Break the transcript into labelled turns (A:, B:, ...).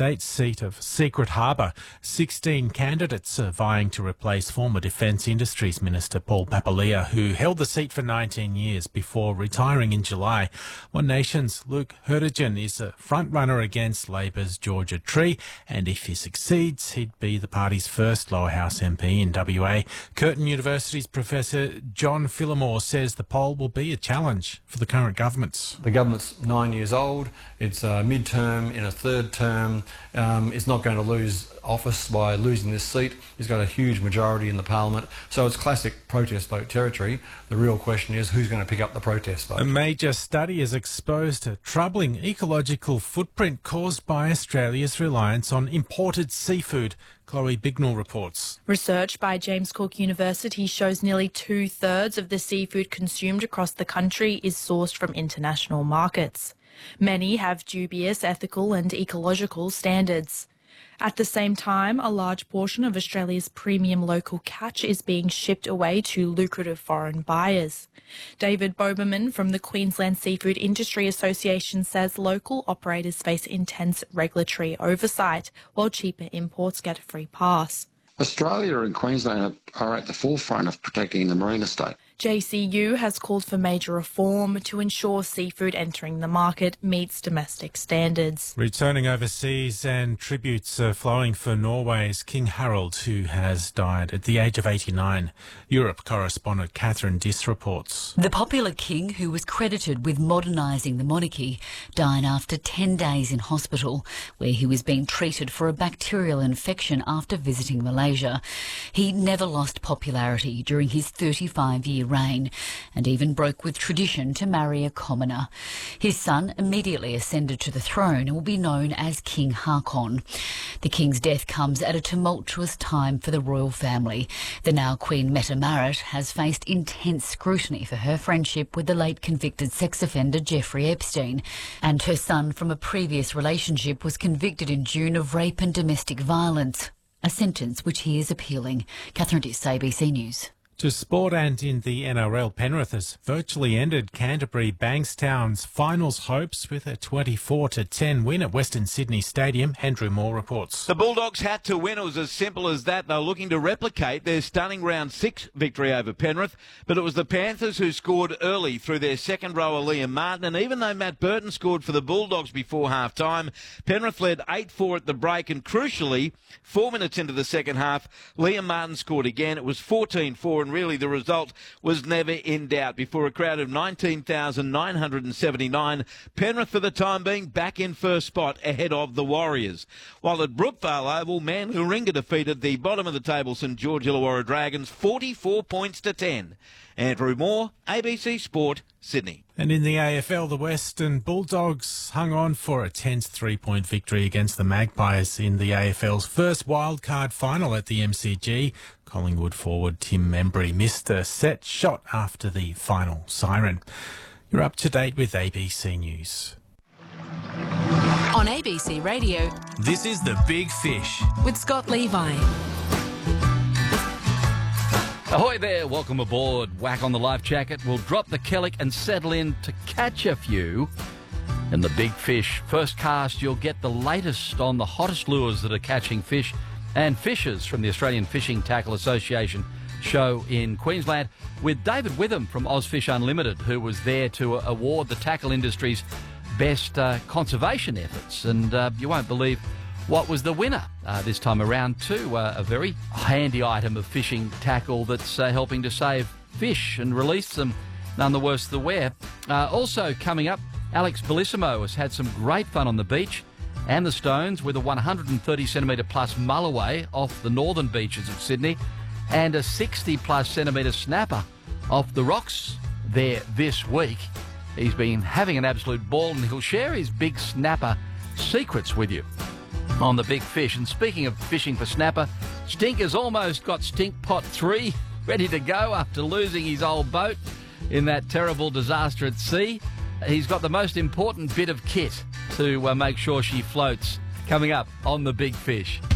A: state seat of Secret Harbour. 16 candidates are vying to replace former Defence Industries Minister Paul Papalia, who held the seat for 19 years before retiring in July. One Nation's Luke Hertigan is a front-runner against Labor's Georgia Tree, and if he succeeds, he'd be the party's first lower house MP in WA. Curtin University's Professor John Phillimore says the poll will be a challenge for the current government.
B: The government's 9 years old, it's a mid-term in a third term, it's not going to lose office by losing this seat. He's got a huge majority in the parliament, so it's classic protest vote territory. The real question is who's going to pick up the protest vote.
A: A major study has exposed a troubling ecological footprint caused by Australia's reliance on imported seafood. Chloe Bignell reports.
C: Research by James Cook University shows nearly 2/3 of the seafood consumed across the country is sourced from international markets. Many have dubious ethical and ecological standards. At the same time, a large portion of Australia's premium local catch is being shipped away to lucrative foreign buyers. David Boberman from the Queensland Seafood Industry Association says local operators face intense regulatory oversight, while cheaper imports get a free pass.
D: Australia and Queensland are at the forefront of protecting the marine estate.
C: JCU has called for major reform to ensure seafood entering the market meets domestic standards.
A: Returning overseas, and tributes are flowing for Norway's King Harald, who has died at the age of 89. Europe correspondent Catherine Diss reports.
E: The popular king, who was credited with modernising the monarchy, died after 10 days in hospital, where he was being treated for a bacterial infection after visiting Malaysia. He never lost popularity during his 35-year reign, and even broke with tradition to marry a commoner. His son immediately ascended to the throne and will be known as King Haakon. The king's death comes at a tumultuous time for the royal family. The now Queen Mette Marit has faced intense scrutiny for her friendship with the late convicted sex offender Jeffrey Epstein, and her son from a previous relationship was convicted in June of rape and domestic violence, a sentence which he is appealing. Catherine Diss, ABC News.
A: To sport, and in the NRL, Penrith has virtually ended Canterbury Bankstown's finals hopes with a 24-10 win at Western Sydney Stadium. Andrew Moore reports.
F: The Bulldogs had to win. It was as simple as that. They were looking to replicate their stunning round 6 victory over Penrith, but it was the Panthers who scored early through their second rower Liam Martin, and even though Matt Burton scored for the Bulldogs before half-time, Penrith led 8-4 at the break, and crucially, 4 minutes into the second half, Liam Martin scored again. It was 14-4, and really the result was never in doubt. Before a crowd of 19,979, Penrith for the time being back in first spot ahead of the Warriors. While at Brookvale Oval, Manuringa defeated the bottom of the table St George Illawarra Dragons 44 points to 10. Andrew Moore, ABC Sport, Sydney.
A: And in the AFL, the Western Bulldogs hung on for a tense 3-point victory against the Magpies in the AFL's first wildcard final at the MCG. Collingwood forward Tim Membry missed a set shot after the final siren. You're up to date with ABC News.
G: On ABC Radio,
H: this is The Big Fish
G: with Scott Levi.
I: Ahoy there, welcome aboard. Whack on the life jacket. We'll drop the kellic and settle in to catch a few. In The Big Fish first cast, you'll get the latest on the hottest lures that are catching fish and fishers from the Australian Fishing Tackle Association show in Queensland with David Witham from Ozfish Unlimited, who was there to award the tackle industry's best conservation efforts. And you won't believe what was the winner this time around too. A very handy item of fishing tackle that's helping to save fish and release them, none the worse the wear. Also coming up, Alex Bellissimo has had some great fun on the beach and the stones with a 130 centimetre plus mulloway off the northern beaches of Sydney and a 60 plus centimetre snapper off the rocks there this week. He's been having an absolute ball, and he'll share his big snapper secrets with you on The Big Fish. And speaking of fishing for snapper, Stink has almost got Stink Pot 3 ready to go after losing his old boat in that terrible disaster at sea. He's got the most important bit of kit to make sure she floats coming up on The Big Fish.